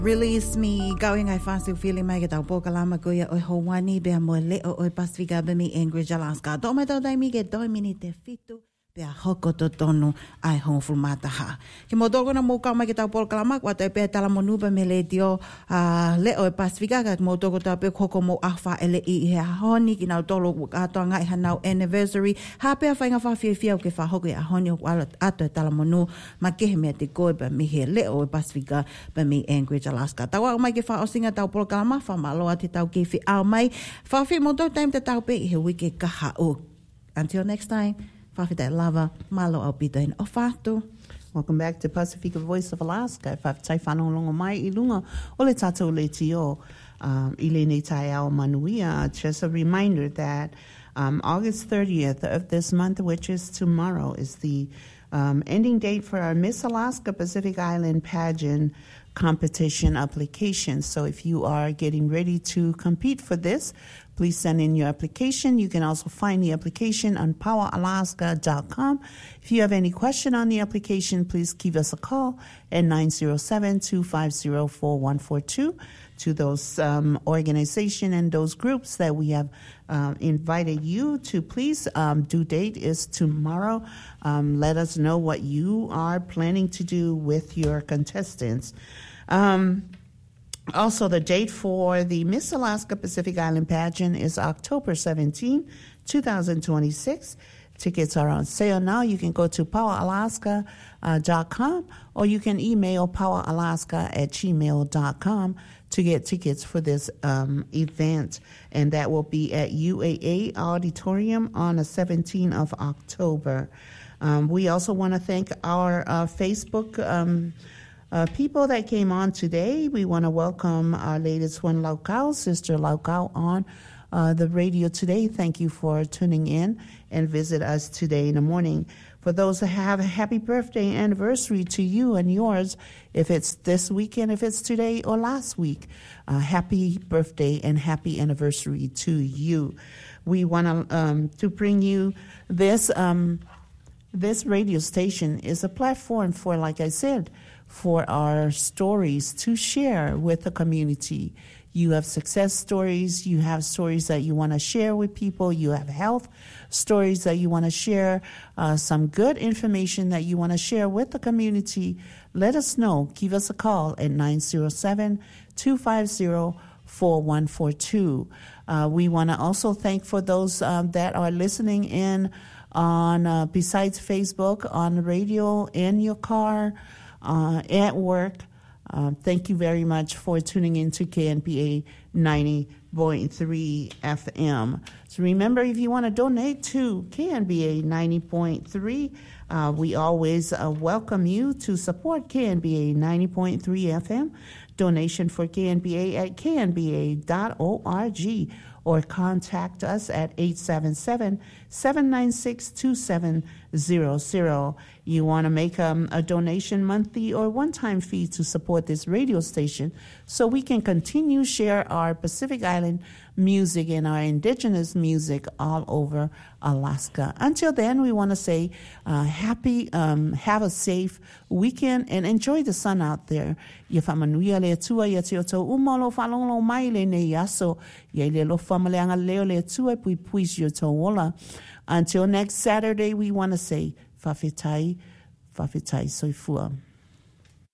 Release me going I fancy feeling my get boka lama goya o Hawaii be mo le o Pacifica be me Anchorage Alaska. Do me do dai mi get 2 minute fitu be a hoko to tonu ai hon fulmata ha. Ki mo dogo na mo ka ma get boka lama wa te pe tala mo nuba me le dio le o Pacifica ga mo dogo ta pe hoko mo afa ele I he honi ki na tolo ka to ngai ha now anniversary. Ha pe fa nga fa fi fi o ke fa hoko ya honi wa ato tala mo nu ma ke me te ko be mi he le o Pacifica be mi Anchorage Alaska. Tawa mai ke fa o singa tau programa fa malo ati tau ke fi au mai fa fi mo to time te tau pe he wiki ka ha o. Until next time, fa fi te lava malo au pita in ofatu. Welcome back to Pacifica Voice of Alaska. Fa tai whanonga mai I lunga o le tatou le tio I le nei tai ao manuia. Just a reminder that August 30th of this month, which is tomorrow, is the ending date for our Miss Alaska Pacific Island pageant competition application. So if you are getting ready to compete for this, please send in your application. You can also find the application on poweralaska.com. If you have any question on the application, please give us a call at 907-250-4142 to those organization and those groups that we have invited you to. Please, due date is tomorrow. Let us know what you are planning to do with your contestants. Also, the date for the Miss Alaska Pacific Island pageant is October 17, 2026. Tickets are on sale now. You can go to poweralaska.com or you can email poweralaska@gmail.com to get tickets for this event. And that will be at UAA Auditorium on the 17th of October. We also want to thank our Facebook people that came on today. We want to welcome our latest one, Laukau, Sister Laukau, on the radio today. Thank you for tuning in and visit us today in the morning. For those that have a happy birthday anniversary to you and yours, if it's this weekend, if it's today or last week, happy birthday and happy anniversary to you. We want to bring you this. This radio station is a platform for, like I said, for our stories to share with the community. You have success stories, you have stories that you want to share with people, you have health stories that you want to share, some good information that you want to share with the community. Let us know. Give us a call at 907-250-4142. We want to also thank for those that are listening in on besides Facebook, on the radio, in your car, at work. Thank you very much for tuning in to KNPA 90.3 FM. So remember, if you want to donate to KNPA 90.3, we always welcome you to support KNPA 90.3 FM. Donation for KNPA at knba.org or contact us at 877-796-2700. You want to make a donation monthly or one-time fee to support this radio station so we can continue share our Pacific Island music and our indigenous music all over Alaska. Until then, we want to say have a safe weekend and enjoy the sun out there. Until next Saturday, we want to say Fafitai soifua.